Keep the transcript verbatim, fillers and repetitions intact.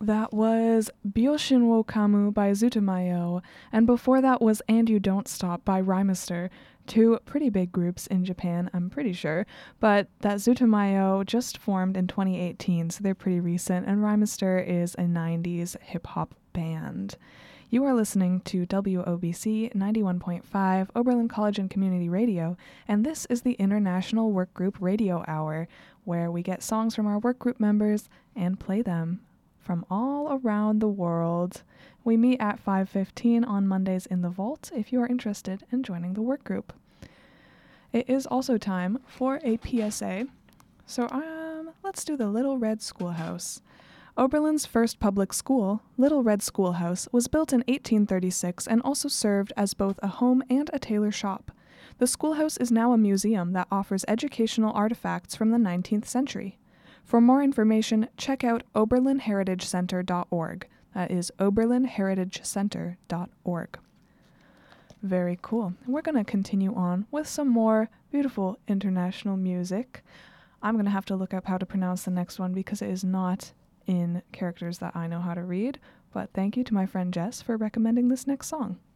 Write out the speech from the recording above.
That was Byoshin wo Kamu by Zutomayo, and before that was And You Don't Stop by Rhymister, two pretty big groups in Japan, I'm pretty sure, but that Zutomayo just formed in twenty eighteen, so they're pretty recent, and Rhymister is a nineties hip-hop band. You are listening to W O B C ninety-one point five, Oberlin College and Community Radio, and this is the International Workgroup Radio Hour, where we get songs from our workgroup members and play them from all around the world. We meet at five fifteen on Mondays in the Vault if you are interested in joining the workgroup. It is also time for a P S A, so um, let's do the Little Red Schoolhouse. Oberlin's first public school, Little Red Schoolhouse, was built in eighteen thirty-six and also served as both a home and a tailor shop. The schoolhouse is now a museum that offers educational artifacts from the nineteenth century. For more information, check out oberlin heritage center dot org. That is oberlin heritage center dot org. Very cool. We're going to continue on with some more beautiful international music. I'm going to have to look up how to pronounce the next one because it is not in characters that I know how to read, but thank you to my friend Jess for recommending this next song.